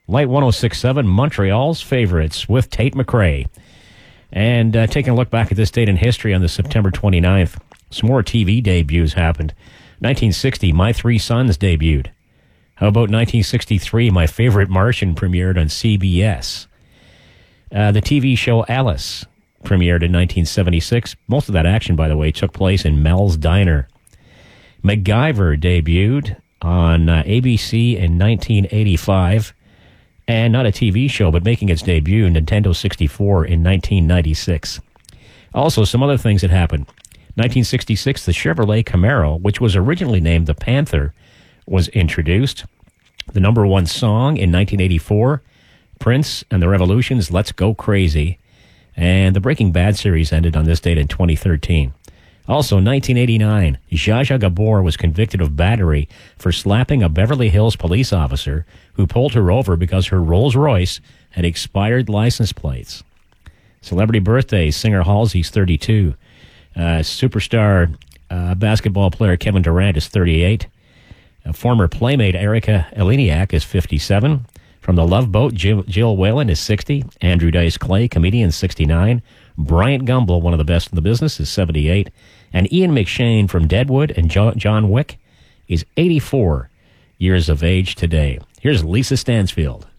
Light 106.7, Montreal's favorites with Tate McRae. And taking a look back at this date in history on the September 29th, some more TV debuts happened. 1960, My Three Sons debuted. How about 1963, My Favorite Martian premiered on CBS. The TV show Alice premiered in 1976. Most of that action, by the way, took place in Mel's Diner. MacGyver debuted on ABC in 1985. And not a TV show, but making its debut, Nintendo 64 in 1996. Also, some other things that happened. 1966, the Chevrolet Camaro, which was originally named the Panther, was introduced. The number one song in 1984, Prince and the Revolution's Let's Go Crazy. And the Breaking Bad series ended on this date in 2013. Also, 1989, Zsa Zsa Gabor was convicted of battery for slapping a Beverly Hills police officer who pulled her over because her Rolls-Royce had expired license plates. Celebrity birthdays, singer Halsey's 32. Superstar basketball player Kevin Durant is 38. Former Playmate Erica Eleniak is 57. From the Love Boat, Jill Whalen is 60. Andrew Dice Clay, comedian, 69. Bryant Gumbel, one of the best in the business, is 78. And Ian McShane from Deadwood and John Wick is 84 years of age today. Here's Lisa Stansfield.